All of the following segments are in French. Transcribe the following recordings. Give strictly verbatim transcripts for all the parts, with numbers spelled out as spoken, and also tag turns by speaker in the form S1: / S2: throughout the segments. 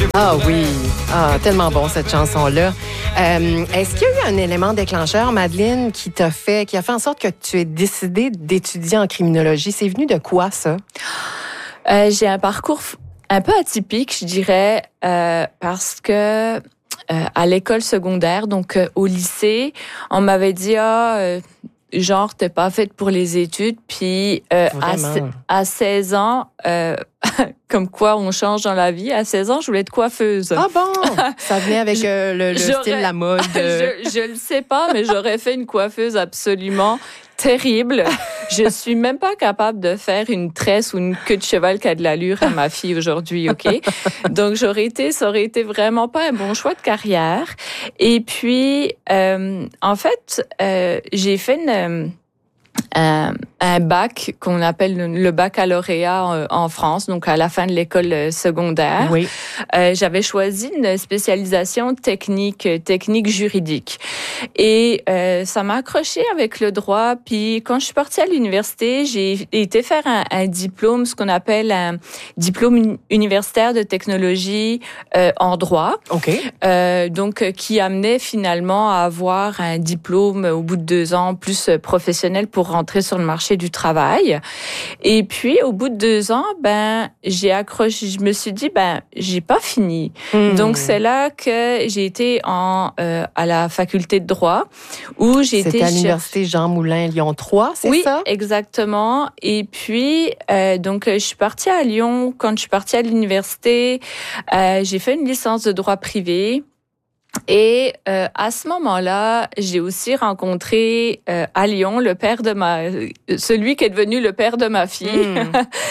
S1: Ah oui, ah, tellement bon cette chanson-là. Euh, est-ce qu'il y a eu un élément déclencheur, Madeleine, qui t'a fait, qui a fait en sorte que tu aies décidé d'étudier en criminologie? C'est venu de quoi, ça?
S2: Euh, j'ai un parcours un peu atypique, je dirais, euh, parce que euh, à l'école secondaire, donc euh, au lycée, on m'avait dit ah euh, genre t'es pas faite pour les études, puis euh, à, à seize ans, euh, comme quoi on change dans la vie. À seize ans, je voulais être coiffeuse.
S1: Ah bon? Ça venait avec euh, le, le style, la mode.
S2: je, je le sais pas, mais j'aurais fait une coiffeuse absolument terrible. Je suis même pas capable de faire une tresse ou une queue de cheval qui a de l'allure à ma fille aujourd'hui, OK? Donc, j'aurais été, ça aurait été vraiment pas un bon choix de carrière. Et puis, euh, en fait, euh, j'ai fait une... Un, un bac qu'on appelle le baccalauréat en France, donc à la fin de l'école secondaire.
S1: Oui.
S2: Euh, j'avais choisi une spécialisation technique, technique juridique. Et euh, ça m'a accroché avec le droit. Puis quand je suis partie à l'université, j'ai été faire un, un diplôme, ce qu'on appelle un diplôme universitaire de technologie euh, en droit.
S1: OK.
S2: Euh, donc, qui amenait finalement à avoir un diplôme au bout de deux ans plus professionnel pour rentrer sur le marché du travail. Et puis, au bout de deux ans, ben, j'ai accroché, je me suis dit, ben, j'ai pas fini. Mmh. Donc, c'est là que j'ai été en, euh, à la faculté de droit, où j'ai été...
S1: C'était à l'université Jean Moulin, Lyon trois, c'est
S2: oui,
S1: ça?
S2: Oui, exactement. Et puis, euh, donc, je suis partie à Lyon. Quand je suis partie à l'université, euh, j'ai fait une licence de droit privé. Et euh, à ce moment-là, j'ai aussi rencontré euh, à Lyon le père de ma, celui qui est devenu le père de ma fille. Mm.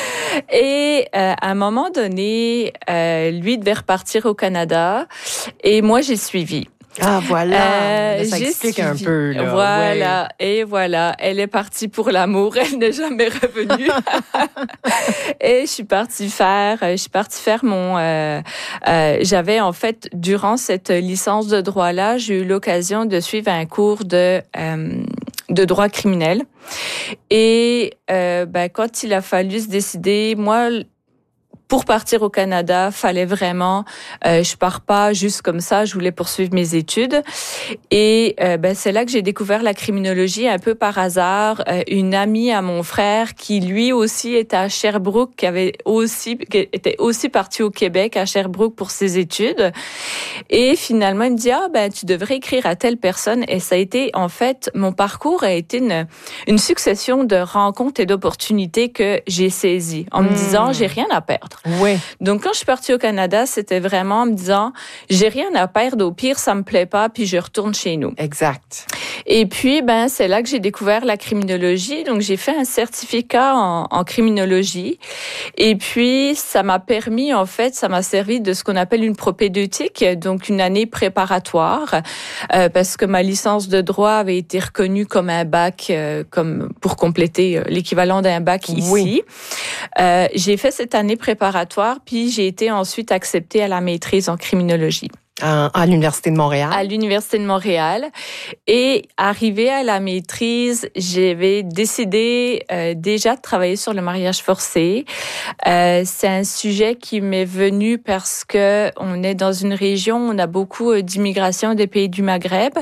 S2: Et euh, à un moment donné, euh, lui devait repartir au Canada et moi j'ai suivi.
S1: Ah voilà, euh, ça explique suivi. un peu. Là.
S2: Voilà,
S1: ouais.
S2: Et voilà, elle est partie pour l'amour, elle n'est jamais revenue. Et je suis partie faire, je suis partie faire mon. Euh, euh, j'avais en fait durant cette licence de droit-là, j'ai eu l'occasion de suivre un cours de euh, de droit criminel. Et euh, ben quand il a fallu se décider, moi. Pour partir au Canada, fallait vraiment, euh, je pars pas juste comme ça, je voulais poursuivre mes études. Et euh, ben c'est là que j'ai découvert la criminologie un peu par hasard. Euh, une amie à mon frère qui lui aussi était à Sherbrooke, qui avait aussi, qui était aussi parti au Québec à Sherbrooke pour ses études. Et finalement, il me dit ah ben tu devrais écrire à telle personne. Et ça a été en fait mon parcours a été une une succession de rencontres et d'opportunités que j'ai saisies en mmh. me disant j'ai rien à perdre.
S1: Ouais.
S2: Donc, quand je suis partie au Canada, c'était vraiment en me disant, j'ai rien à perdre, au pire, ça me plaît pas, puis je retourne chez nous.
S1: Exact.
S2: Et puis, ben, c'est là que j'ai découvert la criminologie. Donc, j'ai fait un certificat en, en criminologie. Et puis, ça m'a permis, en fait, ça m'a servi de ce qu'on appelle une propédeutique, donc une année préparatoire, euh, parce que ma licence de droit avait été reconnue comme un bac, euh, comme pour compléter euh, l'équivalent d'un bac ici.
S1: Oui.
S2: Euh, j'ai fait cette année préparatoire, puis j'ai été ensuite acceptée à la maîtrise en criminologie.
S1: À l'Université de Montréal?
S2: À l'Université de Montréal. Et arrivée à la maîtrise, j'avais décidé euh, déjà de travailler sur le mariage forcé. Euh, c'est un sujet qui m'est venu parce que on est dans une région où on a beaucoup d'immigration des pays du Maghreb.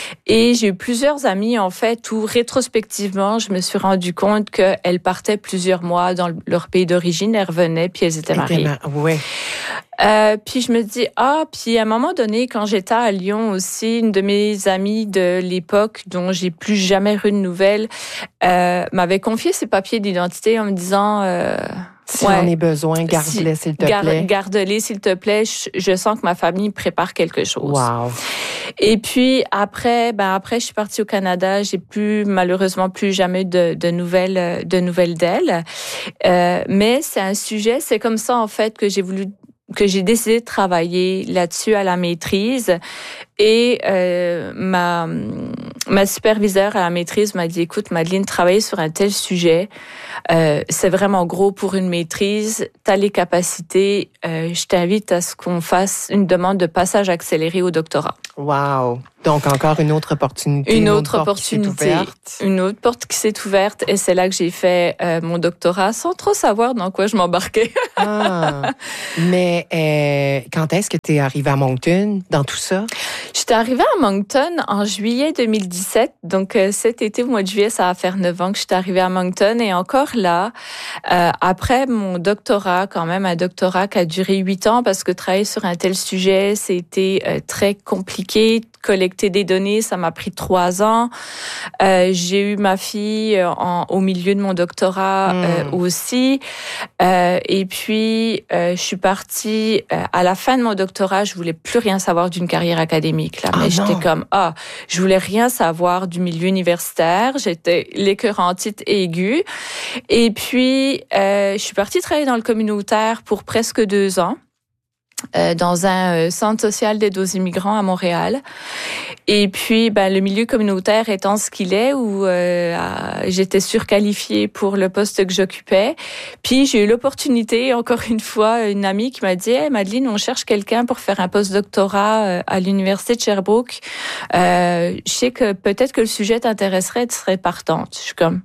S2: Et j'ai eu plusieurs amies, en fait, où rétrospectivement, je me suis rendu compte qu'elles partaient plusieurs mois dans leur pays d'origine, elles revenaient, puis elles étaient mariées.
S1: Oui.
S2: Euh, puis je me dis, ah, puis à un moment donné, quand j'étais à Lyon aussi, une de mes amies de l'époque, dont j'ai plus jamais eu de nouvelles, euh, m'avait confié ses papiers d'identité en me disant... Euh,
S1: si ouais, on a besoin, garde-les, si, s'il te
S2: garde,
S1: plaît.
S2: Garde-les, s'il te plaît. Je, je sens que ma famille prépare quelque chose.
S1: Wow.
S2: Et puis après, ben après, je suis partie au Canada. J'ai plus, malheureusement, plus jamais de, de nouvelles, de nouvelles d'elle. Euh, mais c'est un sujet, c'est comme ça en fait que j'ai voulu que j'ai décidé de travailler là-dessus à la maîtrise. Et euh, ma ma superviseure à la maîtrise m'a dit, écoute, Madeleine, travailler sur un tel sujet, euh, c'est vraiment gros pour une maîtrise. T'as les capacités. Euh, je t'invite à ce qu'on fasse une demande de passage accéléré au doctorat.
S1: Wow! Donc, encore une autre opportunité.
S2: Une,
S1: une
S2: autre,
S1: autre
S2: opportunité. Une autre porte qui s'est ouverte. Et c'est là que j'ai fait euh, mon doctorat sans trop savoir dans quoi je m'embarquais.
S1: Ah, mais euh, quand est-ce que tu es arrivée à Moncton dans tout ça?
S2: J'étais arrivée à Moncton en juillet deux mille dix-sept. Donc, euh, cet été, au mois de juillet, ça va faire neuf ans que j'étais arrivée à Moncton. Et encore là, euh, après mon doctorat, quand même, un doctorat qui a duré huit ans parce que travailler sur un tel sujet, c'était euh, très compliqué. Collecter des données, ça m'a pris trois ans. Euh, j'ai eu ma fille en, au milieu de mon doctorat mmh. euh, aussi. Euh, et puis, euh, je suis partie euh, à la fin de mon doctorat. Je voulais plus rien savoir d'une carrière académique là, mais ah, j'étais comme ah, je voulais rien savoir du milieu universitaire. J'étais l'écœurantite aiguë. Et puis, euh, je suis partie travailler dans le communautaire pour presque deux ans. Euh, dans un euh, centre social d'aide aux immigrants à Montréal. Et puis, ben, le milieu communautaire étant ce qu'il est, où euh, j'étais surqualifiée pour le poste que j'occupais. Puis, j'ai eu l'opportunité, encore une fois, une amie qui m'a dit hey, « Madeleine, on cherche quelqu'un pour faire un post-doctorat euh, à l'Université de Sherbrooke. Euh, je sais que peut-être que le sujet t'intéresserait, tu serais partante. » Je suis comme...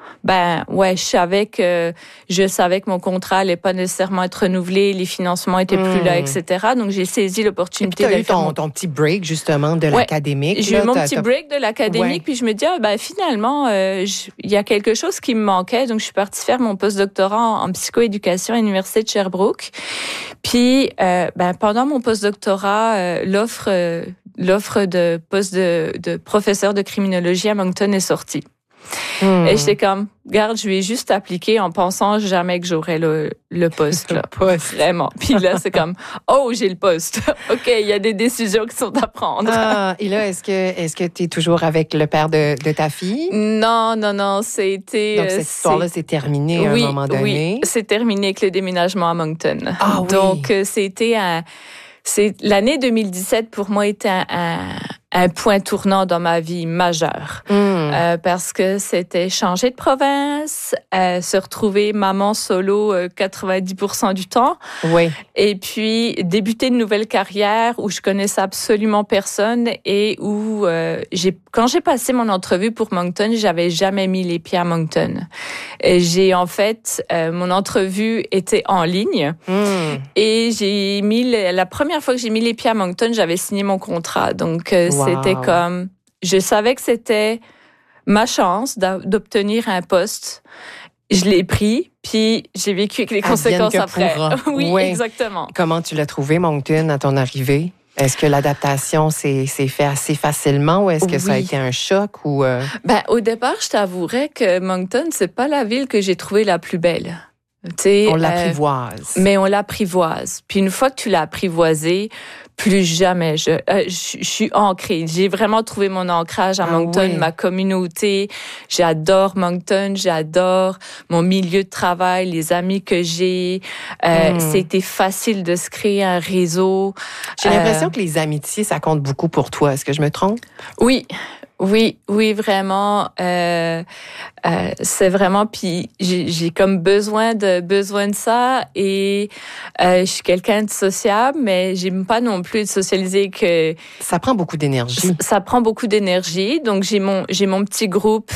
S2: Ben ouais, je savais que je savais que mon contrat allait pas nécessairement être renouvelé, les financements étaient mmh. plus là, et cetera. Donc j'ai saisi l'opportunité.
S1: Et puis t'as eu ton, mon... ton petit break justement de ouais, l'académique.
S2: J'ai
S1: là,
S2: eu mon
S1: t'as,
S2: petit
S1: t'as...
S2: break de l'académique, ouais. Puis je me dis ah, ben finalement il euh, y a quelque chose qui me manquait, donc je suis partie faire mon postdoctorat en, en psychoéducation à l'Université de Sherbrooke. Puis euh, ben pendant mon postdoctorat, euh, l'offre euh, l'offre de poste de, de professeur de criminologie à Moncton est sortie. Hmm. Et j'étais comme, regarde, je vais juste appliquer en pensant jamais que j'aurais le, le poste, là.
S1: Le poste.
S2: Vraiment. Puis là, c'est comme, oh, j'ai le poste. OK, il y a des décisions qui sont à prendre.
S1: Ah, et là, est-ce que, est-ce que tu es toujours avec le père de, de ta fille?
S2: Non, non, non, c'était...
S1: Donc, cette histoire-là, c'est terminé à
S2: oui,
S1: un moment donné?
S2: Oui, c'est terminé avec le déménagement à Moncton.
S1: Ah oui.
S2: Donc, c'était un... C'est, l'année deux mille dix-sept, pour moi, était un, un, un point tournant dans ma vie majeur. Mmh. Euh, parce que c'était changer de province, euh, se retrouver maman solo euh, quatre-vingt-dix pour cent du temps.
S1: Oui.
S2: Et puis, débuter une nouvelle carrière où je connaissais absolument personne et où, euh, j'ai, quand j'ai passé mon entrevue pour Moncton, j'avais jamais mis les pieds à Moncton. Et j'ai, en fait, euh, mon entrevue était en ligne. Mmh. Et j'ai mis, le, la première fois que j'ai mis les pieds à Moncton, j'avais signé mon contrat. Donc, euh, wow. C'était comme, je savais que c'était ma chance d'obtenir un poste. Je l'ai pris, puis j'ai vécu avec les conséquences après. oui, oui, exactement.
S1: Comment tu l'as trouvé, Moncton, à ton arrivée? Est-ce que l'adaptation s'est, s'est fait assez facilement ou est-ce que oui. ça a été un choc? Ou euh...
S2: ben, au départ, je t'avouerais que Moncton, c'est pas la ville que j'ai trouvée la plus belle. T'sais,
S1: on l'apprivoise.
S2: Euh, mais on l'apprivoise. Puis une fois que tu l'as apprivoisé, plus jamais. Je, euh, je, je suis ancrée. J'ai vraiment trouvé mon ancrage à ah Moncton, oui. ma communauté. J'adore Moncton, j'adore mon milieu de travail, les amis que j'ai. Euh, mm. C'était facile de se créer un réseau.
S1: J'ai euh, l'impression que les amitiés, ça compte beaucoup pour toi. Est-ce que je me trompe?
S2: Oui. Oui, oui, vraiment. Euh, euh, c'est vraiment. Puis j'ai, j'ai comme besoin de besoin de ça et euh, je suis quelqu'un de sociable, mais j'aime pas non plus de socialiser que.
S1: Ça prend beaucoup d'énergie.
S2: Ça, ça prend beaucoup d'énergie. Donc j'ai mon j'ai mon petit groupe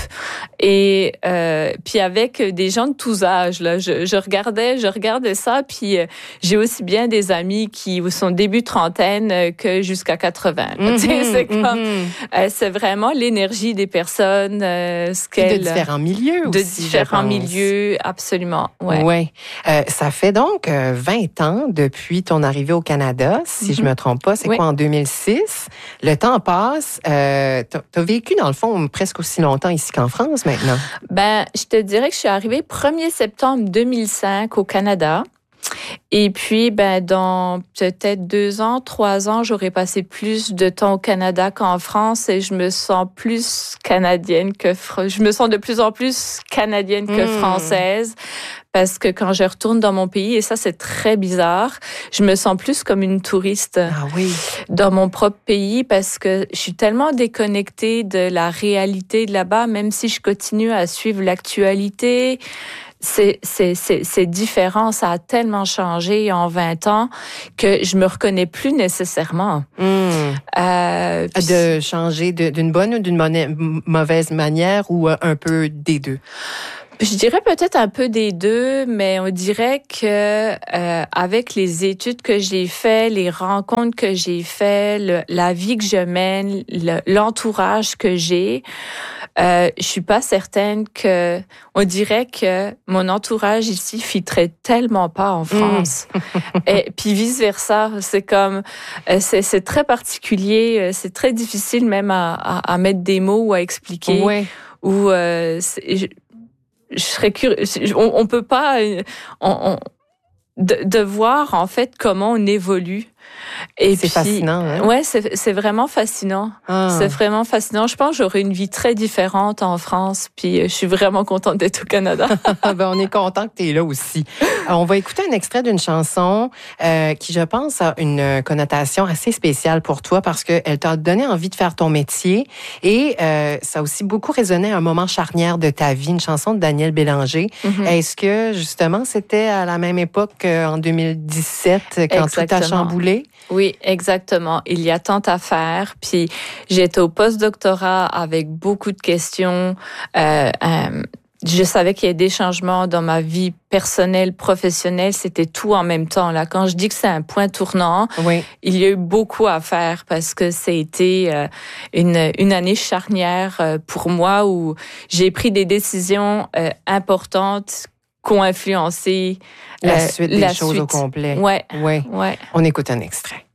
S2: et euh, puis avec des gens de tous âges là. Je, je regardais je regardais ça puis euh, j'ai aussi bien des amis qui sont début trentaine que jusqu'à quatre-vingts. Mm-hmm, tu sais, c'est comme mm-hmm. euh, c'est vraiment l'énergie des personnes, euh, ce qu'elles...
S1: De différents milieux
S2: de
S1: aussi,
S2: De différents milieux, absolument, ouais.
S1: Ouais. Euh, ça fait donc euh, vingt ans depuis ton arrivée au Canada, si mm-hmm. je me trompe pas. C'est oui. quoi, en deux mille six? Le temps passe. Euh, t'as, t'as vécu, dans le fond, presque aussi longtemps ici qu'en France, maintenant.
S2: Ben, je te dirais que je suis arrivée premier septembre deux mille cinq au Canada. Et puis, ben, dans peut-être deux ans, trois ans, j'aurais passé plus de temps au Canada qu'en France et je me sens plus canadienne que, je me sens de plus en plus canadienne que mmh. française. Parce que quand je retourne dans mon pays, et ça c'est très bizarre, je me sens plus comme une touriste
S1: ah oui.
S2: dans mon propre pays parce que je suis tellement déconnectée de la réalité de là-bas, même si je continue à suivre l'actualité. c'est, c'est, c'est, c'est différent. Ça a tellement changé en vingt ans que je me reconnais plus nécessairement.
S1: Mmh.
S2: Euh,
S1: de changer de, d'une bonne ou d'une mon- mauvaise manière ou un peu des deux?
S2: Je dirais peut-être un peu des deux, mais on dirait que euh, avec les études que j'ai faites, les rencontres que j'ai faites, le, la vie que je mène, le, l'entourage que j'ai, euh, je suis pas certaine que on dirait que mon entourage ici fitterait tellement pas en France. Mmh. Et puis vice versa, c'est comme c'est, c'est très particulier, c'est très difficile même à, à, à mettre des mots ou à expliquer.
S1: Ouais.
S2: Ou euh, c'est, je, je serais curieux. On, on peut pas, on, on, de, de voir en fait comment on évolue. Et
S1: c'est
S2: puis,
S1: fascinant, hein?
S2: Ouais, c'est, c'est vraiment fascinant. Ah. C'est vraiment fascinant. Je pense que j'aurais une vie très différente en France, puis je suis vraiment contente d'être au Canada.
S1: Ben, on est content que tu es là aussi. Alors, on va écouter un extrait d'une chanson euh, qui, je pense, a une connotation assez spéciale pour toi parce qu'elle t'a donné envie de faire ton métier et euh, ça a aussi beaucoup résonné à un moment charnière de ta vie, une chanson de Daniel Bélanger. Mm-hmm. Est-ce que, justement, c'était à la même époque qu'en deux mille dix-sept, quand exactement. Tout a chamboulé?
S2: Oui, exactement. Il y a tant à faire. Puis j'étais au post-doctorat avec beaucoup de questions. Euh, euh, je savais qu'il y avait des changements dans ma vie personnelle, professionnelle. C'était tout en même temps. Là, quand je dis que c'est un point tournant, oui. Il y a eu beaucoup à faire parce que ça a été euh, une, une année charnière euh, pour moi où j'ai pris des décisions euh, importantes qui ont influencé
S1: la suite des
S2: la
S1: choses
S2: suite.
S1: au complet.
S2: Ouais,
S1: ouais.
S2: ouais.
S1: On écoute un extrait.